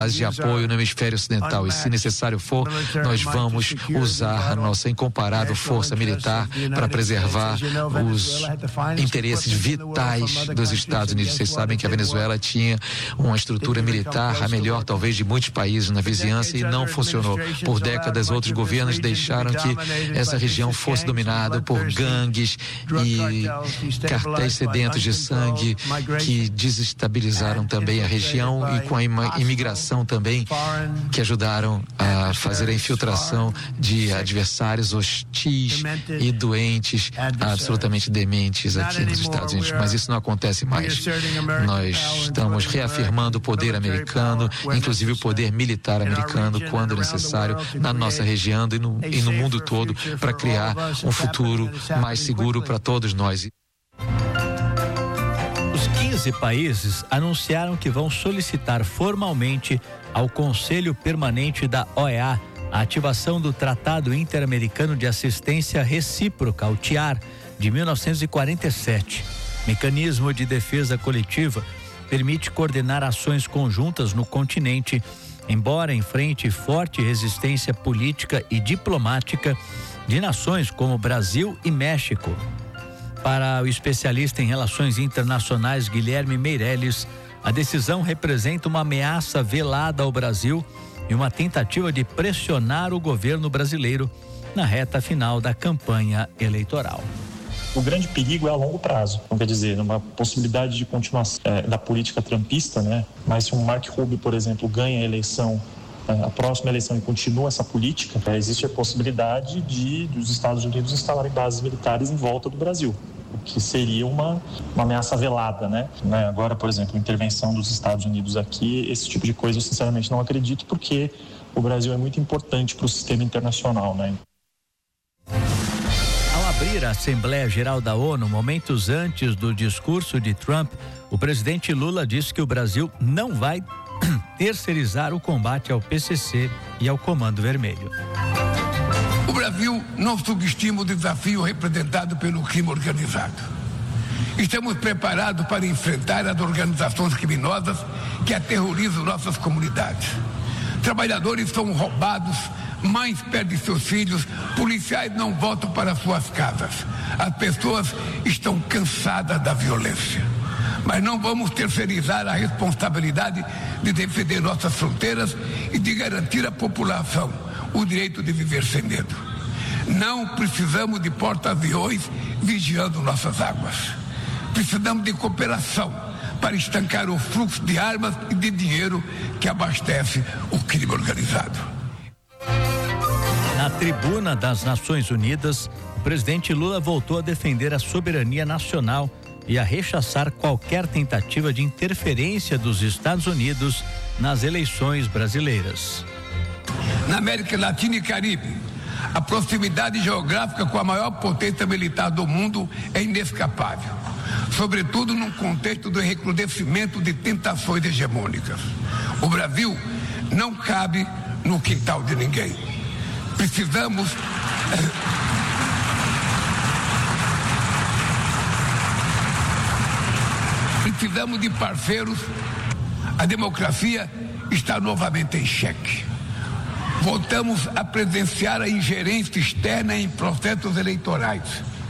de apoio no hemisfério ocidental e, se necessário for, nós vamos usar a nossa incomparável força militar para preservar os interesses vitais dos Estados Unidos. Vocês sabem que a Venezuela tinha uma estrutura militar, a melhor talvez de muitos países na vizinhança, e não funcionou. Por décadas, outros governos deixaram que essa região fosse dominada por gangues e cartéis sedentos de sangue que desestabilizaram também a região, e com a imigração também, que ajudaram a fazer a infiltração de adversários hostis e doentes, absolutamente dementes aqui nos Estados Unidos. Mas isso não acontece mais. Nós estamos reafirmando o poder americano, inclusive o poder militar americano, quando necessário, na nossa região e no mundo todo, para criar um futuro mais seguro para todos nós. Os 15 países anunciaram que vão solicitar formalmente ao Conselho Permanente da OEA a ativação do Tratado Interamericano de Assistência Recíproca, o TIAR, de 1947. Mecanismo de defesa coletiva permite coordenar ações conjuntas no continente, embora enfrente forte resistência política e diplomática de nações como Brasil e México. Para o especialista em relações internacionais Guilherme Meirelles, a decisão representa uma ameaça velada ao Brasil e uma tentativa de pressionar o governo brasileiro na reta final da campanha eleitoral. O grande perigo é a longo prazo, não quer dizer, uma possibilidade de continuação da política trumpista, né? Mas se um Mark Rubio, por exemplo, ganha a eleição, a próxima eleição, e continua essa política, existe a possibilidade dos Estados Unidos instalarem bases militares em volta do Brasil, o que seria uma ameaça velada, né? Agora, por exemplo, a intervenção dos Estados Unidos aqui, esse tipo de coisa eu sinceramente não acredito, porque o Brasil é muito importante para o sistema internacional, né? Ao abrir a Assembleia Geral da ONU, momentos antes do discurso de Trump, o presidente Lula disse que o Brasil não vai terceirizar o combate ao PCC e ao Comando Vermelho. O Brasil não subestima o desafio representado pelo crime organizado. Estamos preparados para enfrentar as organizações criminosas que aterrorizam nossas comunidades. Trabalhadores são roubados, mães perdem seus filhos, policiais não voltam para suas casas. As pessoas estão cansadas da violência. Mas não vamos terceirizar a responsabilidade de defender nossas fronteiras e de garantir à população o direito de viver sem medo. Não precisamos de porta-aviões vigiando nossas águas. Precisamos de cooperação para estancar o fluxo de armas e de dinheiro que abastece o crime organizado. Na tribuna das Nações Unidas, o presidente Lula voltou a defender a soberania nacional e a rechaçar qualquer tentativa de interferência dos Estados Unidos nas eleições brasileiras. Na América Latina e Caribe, a proximidade geográfica com a maior potência militar do mundo é inescapável, sobretudo num contexto do recrudescimento de tentações hegemônicas. O Brasil não cabe no quintal de ninguém. Precisamos de parceiros. A democracia está novamente em xeque. Voltamos a presenciar a ingerência externa em processos eleitorais.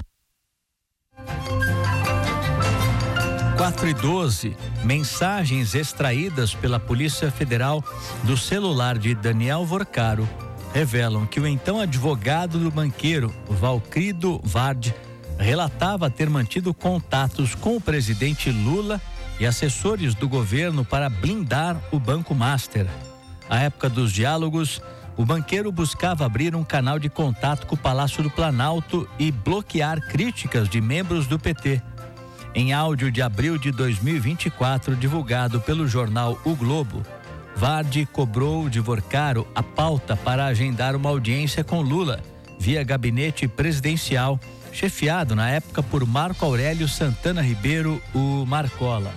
4h12, mensagens extraídas pela Polícia Federal do celular de Daniel Vorcaro revelam que o então advogado do banqueiro, Valcrido Vard, relatava ter mantido contatos com o presidente Lula e assessores do governo para blindar o Banco Master. À época dos diálogos, o banqueiro buscava abrir um canal de contato com o Palácio do Planalto e bloquear críticas de membros do PT. Em áudio de abril de 2024, divulgado pelo jornal O Globo, Vard cobrou de Vorcaro a pauta para agendar uma audiência com Lula, via gabinete presidencial, chefiado na época por Marco Aurélio Santana Ribeiro, o Marcola.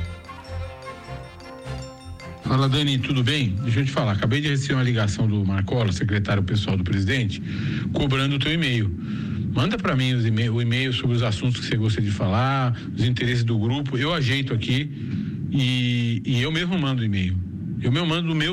Fala, Dani, tudo bem? Deixa eu te falar, acabei de receber uma ligação do Marcola, secretário pessoal do presidente, cobrando o teu e-mail. Manda para mim o e-mail sobre os assuntos que você gostaria de falar, os interesses do grupo, eu ajeito aqui e eu mesmo mando o e-mail. Eu mesmo mando do meu